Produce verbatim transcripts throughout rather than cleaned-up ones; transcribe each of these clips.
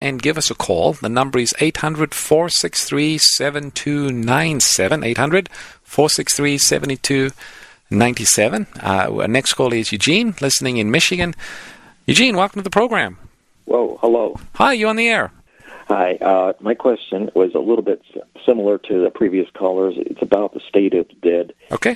and give us a call. The number is eight hundred, four six three, seven two nine seven, eight hundred, four six three, seven two nine seven. Uh, our next call is Eugene, listening in Michigan. Eugene, welcome to the program. Whoa, hello. Hi, you on the air. Hi. Uh, my question was a little bit similar to the previous callers. It's about the state of the dead. Okay.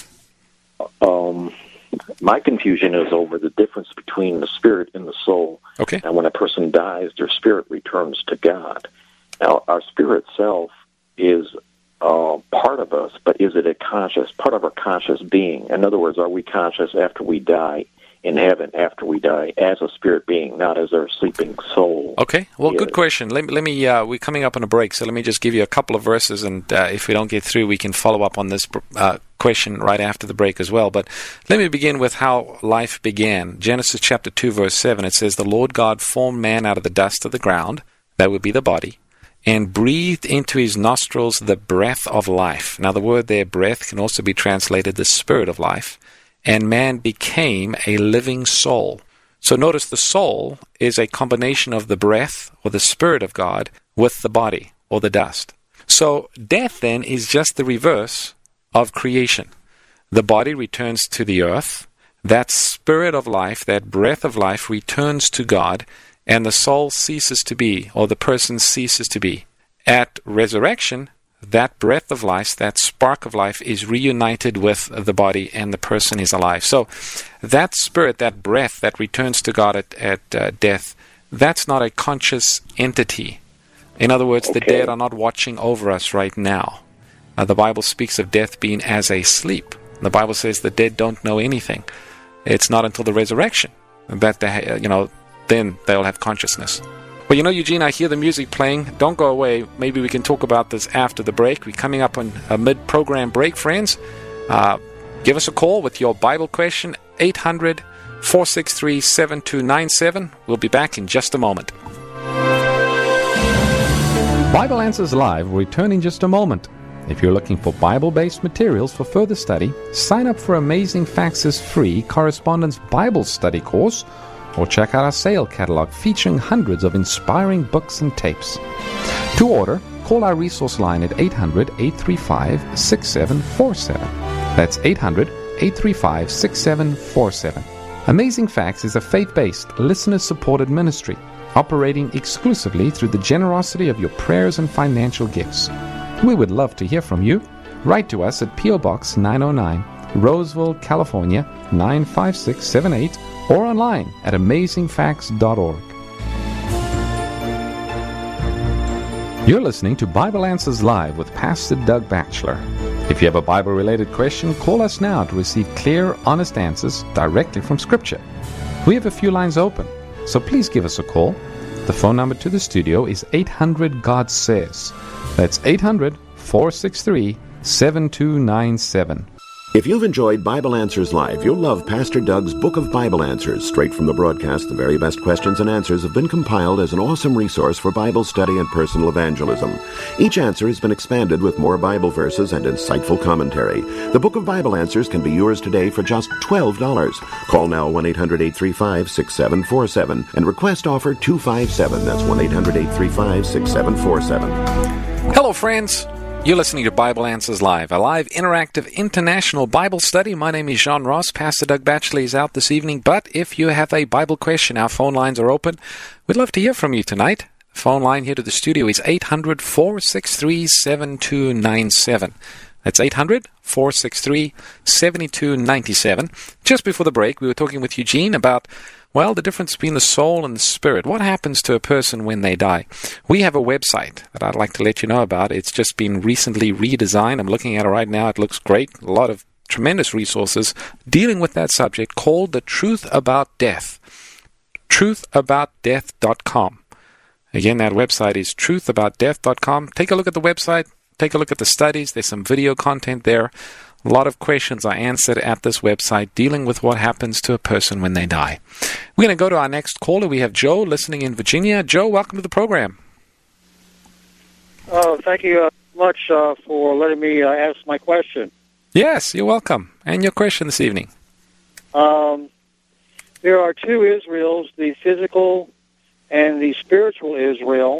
Um, my confusion is over the difference between the spirit and the soul. Okay. And when a person dies, their spirit returns to God. Now, our spirit self is uh, part of us, but is it a conscious, part of our conscious being? In other words, are we conscious after we die in heaven, after we die, as a spirit being, not as our sleeping soul? Okay, well, is. Good question. Let me, let me uh, we're coming up on a break, so let me just give you a couple of verses, and uh, if we don't get through, we can follow up on this uh, question right after the break as well. But let me begin with how life began. Genesis chapter two, verse seven, it says, "The Lord God formed man out of the dust of the ground," that would be the body, "and breathed into his nostrils the breath of life." Now, the word there, breath, can also be translated the spirit of life. "And man became a living soul." So notice the soul is a combination of the breath or the spirit of God with the body or the dust. So death then is just the reverse of creation. The body returns to the earth. That spirit of life, that breath of life returns to God, and the soul ceases to be, or the person ceases to be. At resurrection, that breath of life, that spark of life, is reunited with the body, and the person is alive. So that spirit, that breath that returns to God at, at uh, death, that's not a conscious entity. In other words, okay. The dead are not watching over us right now. Uh, the Bible speaks of death being as a sleep. The Bible says the dead don't know anything. It's not until the resurrection that they, uh, you know, then they'll have consciousness. Well, you know, Eugene, I hear the music playing. Don't go away. Maybe we can talk about this after the break. We're coming up on a mid-program break, friends. Uh, give us a call with your Bible question, eight hundred, four six three, seven two nine seven. We'll be back in just a moment. Bible Answers Live will return in just a moment. If you're looking for Bible-based materials for further study, sign up for Amazing Facts' free Correspondence Bible Study course, or check out our sale catalog featuring hundreds of inspiring books and tapes. To order, call our resource line at eight hundred, eight three five, six seven four seven. That's eight hundred, eight three five, six seven four seven. Amazing Facts is a faith-based, listener-supported ministry operating exclusively through the generosity of your prayers and financial gifts. We would love to hear from you. Write to us at P O Box nine oh nine, Roseville, California nine five six seven eight, or online at amazing facts dot org. You're listening to Bible Answers Live with Pastor Doug Batchelor. If you have a Bible-related question, call us now to receive clear, honest answers directly from Scripture. We have a few lines open, so please give us a call. The phone number to the studio is eight hundred, God says. That's eight hundred, four six three, seven two nine seven. If you've enjoyed Bible Answers Live, you'll love Pastor Doug's Book of Bible Answers. Straight from the broadcast, the very best questions and answers have been compiled as an awesome resource for Bible study and personal evangelism. Each answer has been expanded with more Bible verses and insightful commentary. The Book of Bible Answers can be yours today for just twelve dollars. Call now one eight hundred, eight three five, six seven four seven and request offer two five seven. That's one eight hundred, eight three five, six seven four seven. Hello, friends. You're listening to Bible Answers Live, a live, interactive, international Bible study. My name is Jean Ross. Pastor Doug Batchelor is out this evening, but if you have a Bible question, our phone lines are open. We'd love to hear from you tonight. The phone line here to the studio is eight hundred, four six three, seven two nine seven. That's eight hundred, four six three, seven two nine seven. Just before the break, we were talking with Eugene about, well, the difference between the soul and the spirit. What happens to a person when they die? We have a website that I'd like to let you know about. It's just been recently redesigned. I'm looking at it right now. It looks great. A lot of tremendous resources dealing with that subject, called The Truth About Death. truth about death dot com. Again, that website is truth about death dot com. Take a look at the website. Take a look at the studies. There's some video content there. A lot of questions are answered at this website dealing with what happens to a person when they die. We're going to go to our next caller. We have Joe listening in Virginia. Joe, welcome to the program. Oh, thank you uh, much uh, for letting me uh, ask my question. Yes, you're welcome. And your question this evening? Um, there are two Israels, the physical and the spiritual Israel.